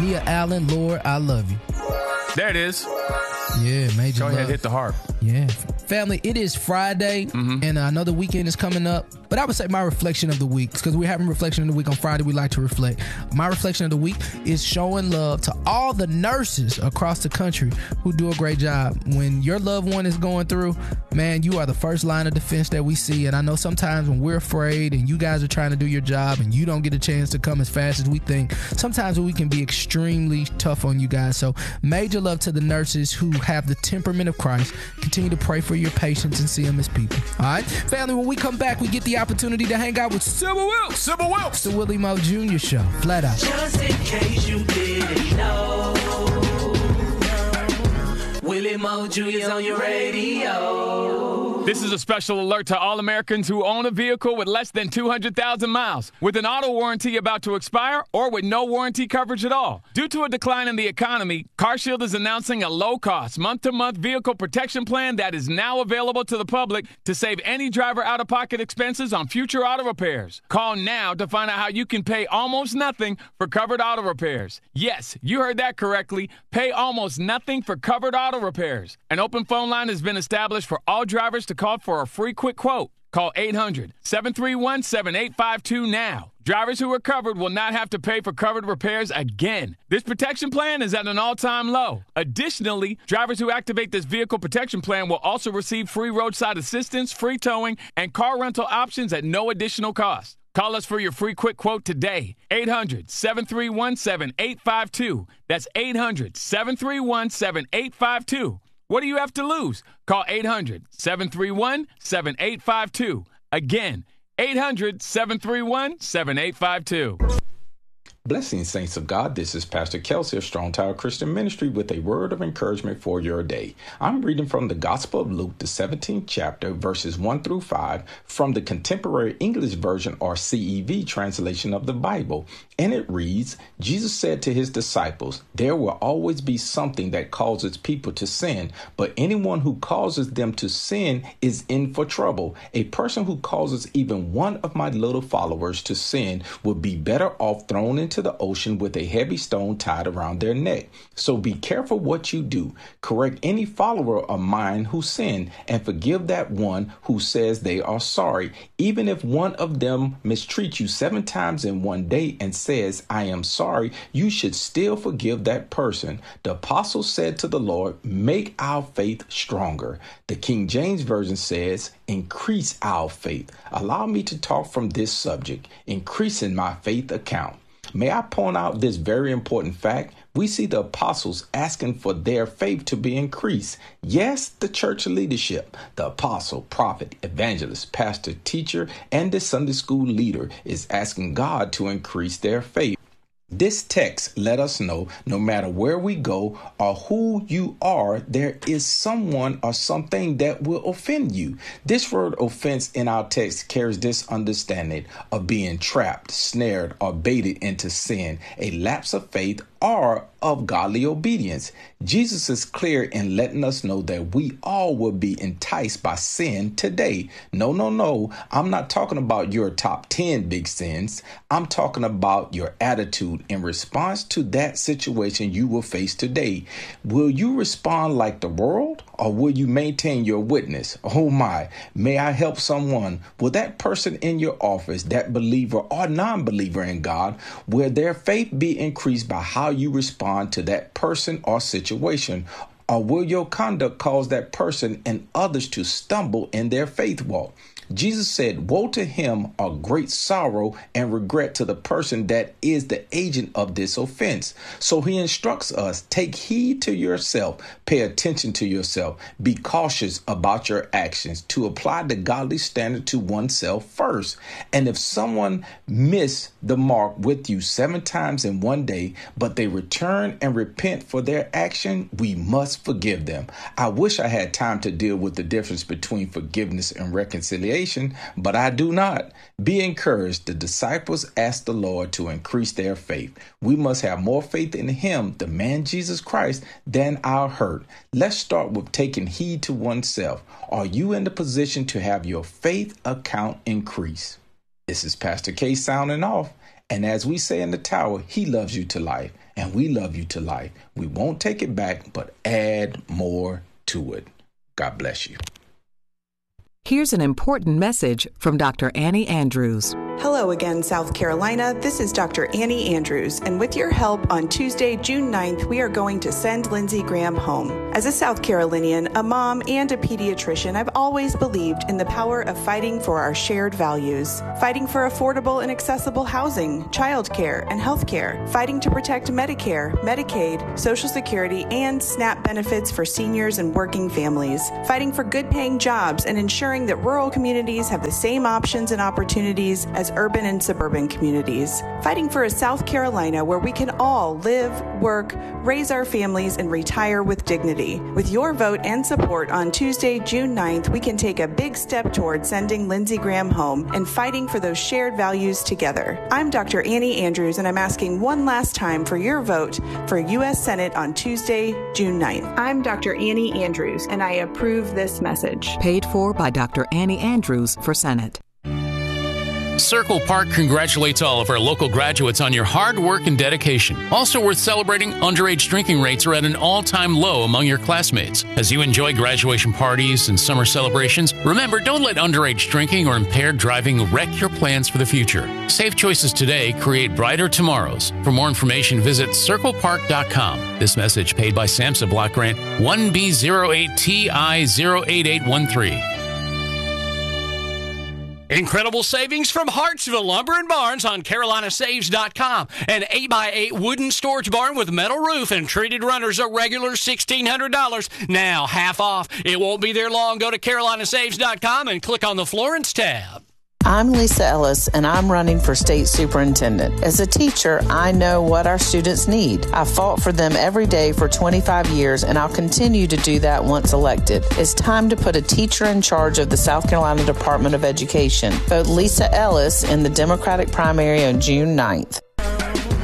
Nia Allen, Lord, I Love You. There it is. Yeah, Major Go Love. ahead, hit the harp. Yeah. Family, it is Friday, and I know the weekend is coming up, but I would say my reflection of the week, because we're having reflection of the week on Friday, we like to reflect. My reflection of the week is showing love to all the nurses across the country who do a great job. When your loved one is going through, man, you are the first line of defense that we see, and I know sometimes when we're afraid and you guys are trying to do your job and you don't get a chance to come as fast as we think, sometimes we can be extremely tough on you guys. So major love to the nurses who have the temperament of Christ. Continue to pray for your patients and see them as people. All right, family, when we come back, we get the opportunity to hang out with Sybil Wilkes. Sybil Wilkes. It's the Willie Moe Jr. Show. Flat out. Just in case you didn't know, Willie Moe Jr. is on your radio. This is a special alert to all Americans who own a vehicle with less than 200,000 miles, with an auto warranty about to expire, or with no warranty coverage at all. Due to a decline in the economy, CarShield is announcing a low-cost, month-to-month vehicle protection plan that is now available to the public to save any driver out-of-pocket expenses on future auto repairs. Call now to find out how you can pay almost nothing for covered auto repairs. Yes, you heard that correctly. Pay almost nothing for covered auto repairs. An open phone line has been established for all drivers to call for a free quick quote. Call 800-731-7852 now. Drivers who are covered will not have to pay for covered repairs again. This protection plan is at an all-time low. Additionally, drivers who activate this vehicle protection plan will also receive free roadside assistance, free towing, and car rental options at no additional cost. Call us for your free quick quote today. 800-731-7852. That's 800-731-7852. What do you have to lose? Call 800-731-7852. Again, 800-731-7852. Blessings, saints of God. This is Pastor Kelsey of Strong Tower Christian Ministry with a word of encouragement for your day. I'm reading from the Gospel of Luke, the 17th chapter, verses 1 through 5, from the Contemporary English Version or CEV translation of the Bible. And it reads, Jesus said to his disciples, there will always be something that causes people to sin, but anyone who causes them to sin is in for trouble. A person who causes even one of my little followers to sin would be better off thrown into the ocean with a heavy stone tied around their neck. So be careful what you do. Correct any follower of mine who sinned, and forgive that one who says they are sorry. Even if one of them mistreats you 7 times in one day and says, I am sorry, you should still forgive that person. The apostle said to the Lord, make our faith stronger. The King James Version says, increase our faith. Allow me to talk from this subject, increasing my faith account. May I point out this very important fact? We see the apostles asking for their faith to be increased. Yes, the church leadership, the apostle, prophet, evangelist, pastor, teacher, and the Sunday school leader is asking God to increase their faith. This text let us know no matter where we go or who you are, there is someone or something that will offend you. This word offense in our text carries this understanding of being trapped, snared, or baited into sin, a lapse of faith, or of godly obedience. Jesus is clear in letting us know that we all will be enticed by sin today. No. I'm not talking about your top 10 big sins. I'm talking about your attitude in response to that situation you will face today. Will you respond like the world, or will you maintain your witness? Oh my, may I help someone? Will that person in your office, that believer or non-believer in God, will their faith be increased by how you respond to that person or situation? Or will your conduct cause that person and others to stumble in their faith walk? Jesus said, woe to him, or great sorrow and regret to the person that is the agent of this offense. So he instructs us, take heed to yourself, pay attention to yourself, be cautious about your actions, to apply the godly standard to oneself first. And if someone miss the mark with you 7 times in one day, but they return and repent for their action, we must forgive them. I wish I had time to deal with the difference between forgiveness and reconciliation, but I do not. Be encouraged. The disciples asked the Lord to increase their faith. We must have more faith in him, the man Jesus Christ, than our hurt. Let's start with taking heed to oneself. Are you in the position to have your faith account increase? This is Pastor K signing off. And as we say in the tower, he loves you to life, and we love you to life. We won't take it back, but add more to it. God bless you. Here's an important message from Dr. Annie Andrews. Hello again, South Carolina. This is Dr. Annie Andrews, and with your help, on Tuesday, June 9th, we are going to send Lindsey Graham home. As a South Carolinian, a mom, and a pediatrician, I've always believed in the power of fighting for our shared values. Fighting for affordable and accessible housing, childcare, and healthcare. Fighting to protect Medicare, Medicaid, Social Security, and SNAP benefits for seniors and working families. Fighting for good-paying jobs and ensuring that rural communities have the same options and opportunities as urban and suburban communities. Fighting for a South Carolina where we can all live, work, raise our families, and retire with dignity. With your vote and support on Tuesday, June 9th, we can take a big step toward sending Lindsey Graham home and fighting for those shared values together. I'm Dr. Annie Andrews, and I'm asking one last time for your vote for U.S. Senate on Tuesday, June 9th. I'm Dr. Annie Andrews, and I approve this message. Paid for by Dr. Annie Andrews for Senate. Circle Park congratulates all of our local graduates on your hard work and dedication. Also worth celebrating, underage drinking rates are at an all-time low among your classmates. As you enjoy graduation parties and summer celebrations, remember, don't let underage drinking or impaired driving wreck your plans for the future. Safe choices today create brighter tomorrows. For more information, visit circlepark.com. This message paid by SAMHSA Block Grant 1B08TI08813. Incredible savings from Hartsville Lumber and Barns on CarolinaSaves.com. An 8x8 wooden storage barn with metal roof and treated runners, a regular $1,600. Now half off. It won't be there long. Go to CarolinaSaves.com and click on the Florence tab. I'm Lisa Ellis, and I'm running for state superintendent. As a teacher, I know what our students need. I fought for them every day for 25 years, and I'll continue to do that once elected. It's time to put a teacher in charge of the South Carolina Department of Education. Vote Lisa Ellis in the Democratic primary on June 9th.